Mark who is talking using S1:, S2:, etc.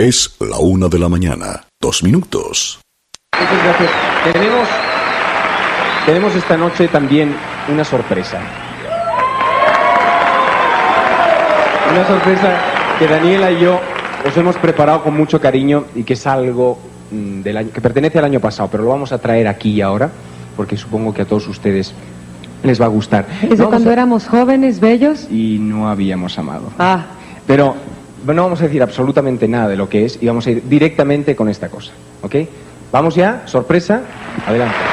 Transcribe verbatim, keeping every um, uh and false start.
S1: Es la una de la mañana, dos minutos.
S2: Muchas gracias. Tenemos, tenemos esta noche también una sorpresa. Una sorpresa que Daniela y yo os hemos preparado con mucho cariño y que es algo mm, del año, que pertenece al año pasado, pero lo vamos a traer aquí y ahora, porque supongo que a todos ustedes les va a gustar.
S3: ¿Es de cuando a... éramos jóvenes, bellos?
S2: Y no habíamos amado.
S3: Ah.
S2: Pero no vamos a decir absolutamente nada de lo que es y vamos a ir directamente con esta cosa, ¿ok? Vamos ya, sorpresa, adelante.